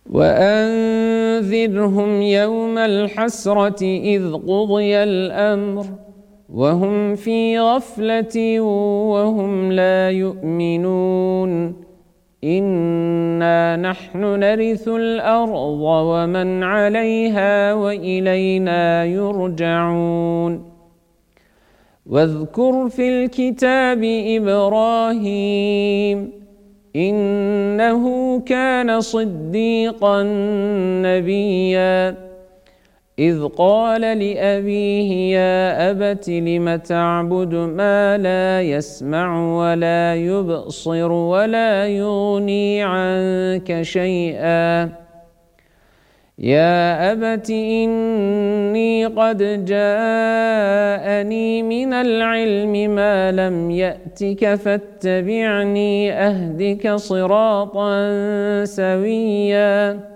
وأنذرهم يوم الحسرة إذ قضي الأمر وهم في غفلة وهم لا يؤمنون إنا نحن نرث الأرض ومن عليها وإلينا يرجعون واذكر في الكتاب إبراهيم إنه كان صديقا نبيا إذ قال لأبيه يا أبت لم تعبد ما لا يسمع ولا يبصر ولا يغني عنك شيئا يا أبت إني قد جاءني من العلم ما لم يأتك فاتبعني أهدك صراطا سويا